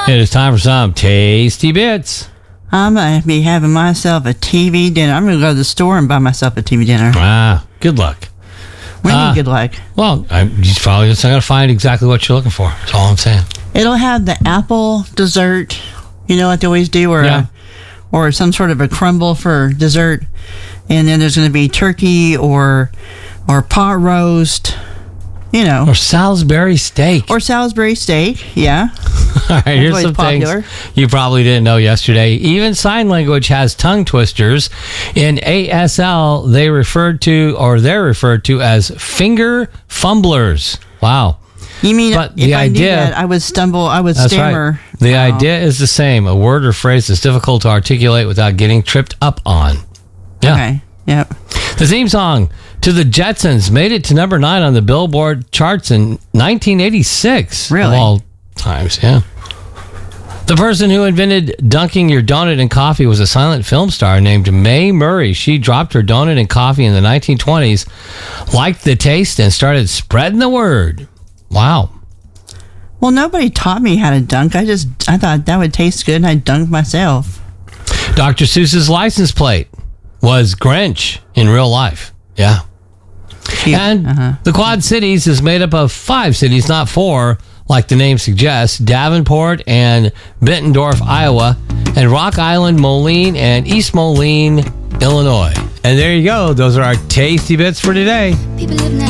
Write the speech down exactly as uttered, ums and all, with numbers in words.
It is time for some tasty bits. I'm going to be having myself a T V dinner. I'm going to go to the store and buy myself a T V dinner. Ah, good luck. We Uh, need good luck. Well, I'm just probably just going to find exactly what you're looking for. That's all I'm saying. It'll have the apple dessert, you know what they always do, or Yeah. a, or some sort of a crumble for dessert. And then there's going to be turkey or or pot roast, you know. Or Salisbury steak. Or Salisbury steak, yeah. All right, here's always some popular. things you probably didn't know yesterday. Even sign language has tongue twisters. In A S L, they referred to, or they're referred to as finger fumblers. Wow. You mean But if the I knew idea- that, I would stumble, I would That's stammer. right. The Wow. idea is the same. A word or phrase that's difficult to articulate without getting tripped up on. Yeah. Okay, yep. The theme song to the Jetsons made it to number nine on the Billboard charts in nineteen eighty-six. Really? Of all times, yeah. The person who invented dunking your donut in coffee was a silent film star named Mae Murray. She dropped her donut in coffee in the nineteen twenties, liked the taste, and started spreading the word. Wow. Well, nobody taught me how to dunk. I just, I thought that would taste good, and I dunked myself. Doctor Seuss's license plate was Grinch in real life. Yeah. Cute. And Uh-huh. the Quad Cities is made up of five cities, not four, like the name suggests. Davenport and Bettendorf, Iowa, and Rock Island, Moline, and East Moline, Illinois. And there you go. Those are our tasty bits for today. People live now.